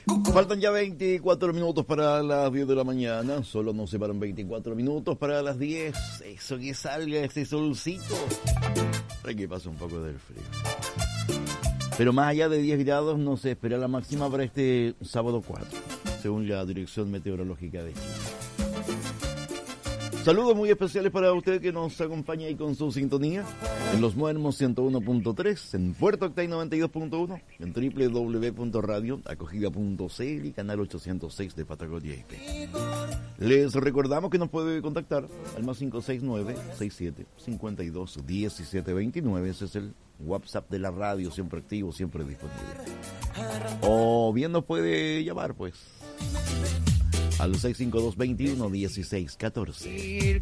Faltan ya 24 minutos para las 10 de la mañana. Solo nos separan 24 minutos para las 10. Eso, que salga este solcito. Hay que pase un poco del frío. Pero más allá de 10 grados no se espera la máxima para este sábado 4, según la Dirección Meteorológica de Chile. Saludos muy especiales para usted que nos acompaña ahí con su sintonía en Los Muermos 101.3, en Puerto Octay 92.1, en www.radioacogida.cl y canal 806 de Patagonia IP. Les recordamos que nos puede contactar al más 569-67-52-1729. Ese es el WhatsApp de la radio, siempre activo, siempre disponible. O bien nos puede llamar, pues, al 652-21-16-14.